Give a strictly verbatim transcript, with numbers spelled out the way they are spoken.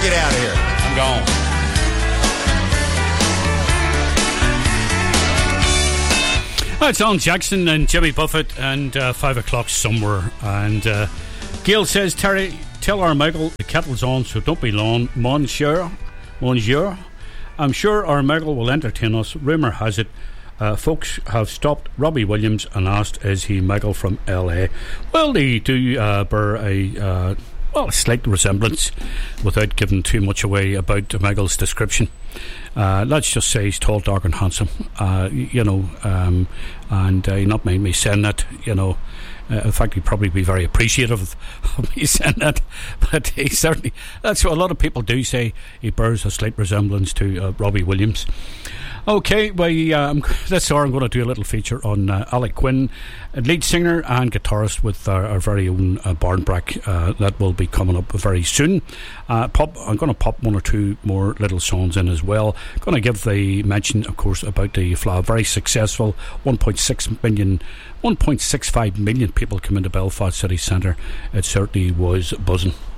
get out of here. I'm gone. It's Alan Jackson and Jimmy Buffett and uh, five o'clock somewhere. And uh, Gail says, Terry, tell our Michael the kettle's on, so don't be long. Monsieur, Monsieur. I'm sure our Michael will entertain us. Rumour has it, uh, folks have stopped Robbie Williams and asked, is he Michael from L A? Well, they do uh, bear a... Uh, well, a slight resemblance, without giving too much away about Michael's description. Uh, let's just say he's tall, dark and handsome, uh, you know, um, and uh, not mind me saying that, you know. Uh, in fact, he'd probably be very appreciative of me saying that, but he certainly, that's what a lot of people do say, he bears a slight resemblance to uh, Robbie Williams. Okay, well, um, this hour I'm going to do a little feature on uh, Alec Quinn, lead singer and guitarist with our, our very own uh, Barnbrack. Uh, that will be coming up very soon. Uh, pop, I'm going to pop one or two more little songs in as well. I'm going to give the mention, of course, about the Fla, very successful one point six million, one point six five million people come into Belfast City Centre. It certainly was buzzing.